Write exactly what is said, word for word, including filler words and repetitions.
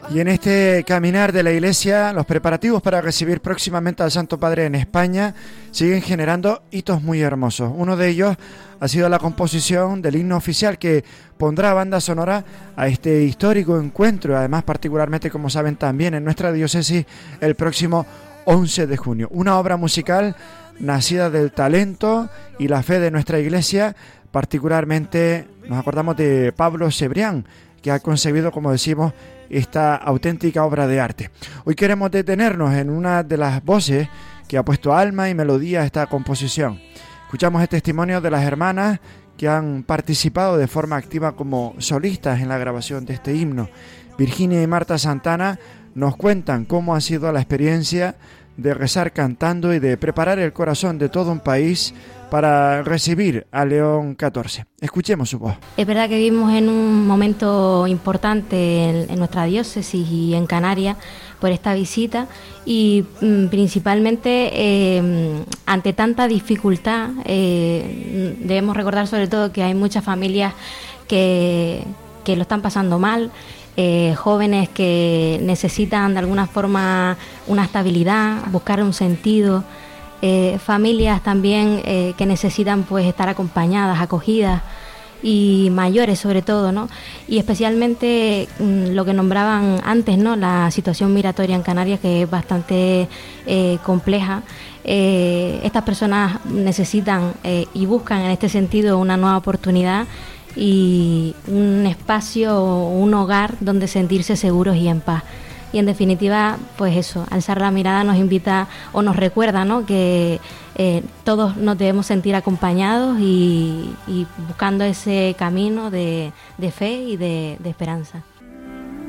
Y en este caminar de la Iglesia, los preparativos para recibir próximamente al Santo Padre en España siguen generando hitos muy hermosos. Uno de ellos ha sido la composición del himno oficial que pondrá banda sonora a este histórico encuentro, además particularmente, como saben, también en nuestra diócesis el próximo once de junio. Una obra musical nacida del talento y la fe de nuestra Iglesia, particularmente nos acordamos de Pablo Cebrián, que ha concebido, como decimos, esta auténtica obra de arte. Hoy queremos detenernos en una de las voces que ha puesto alma y melodía a esta composición. Escuchamos el testimonio de las hermanas que han participado de forma activa como solistas en la grabación de este himno. Virginia y Marta Santana nos cuentan cómo ha sido la experiencia de rezar cantando y de preparar el corazón de todo un país para recibir a León catorce. Escuchemos su voz. Es verdad que vivimos en un momento importante en, en nuestra diócesis y en Canarias por esta visita y mm, principalmente eh, ante tanta dificultad eh, debemos recordar sobre todo que hay muchas familias que, que lo están pasando mal. Eh, jóvenes que necesitan de alguna forma una estabilidad, buscar un sentido, eh, familias también eh, que necesitan pues estar acompañadas, acogidas, y mayores sobre todo, ¿no? Y especialmente mmm, lo que nombraban antes, ¿no? La situación migratoria en Canarias, que es bastante eh, compleja. Eh, estas personas necesitan eh, y buscan en este sentido una nueva oportunidad y un espacio, un hogar donde sentirse seguros y en paz. Y en definitiva, pues eso, alzar la mirada nos invita o nos recuerda, ¿no?, que eh, todos nos debemos sentir acompañados y, y buscando ese camino de, de fe y de, de esperanza.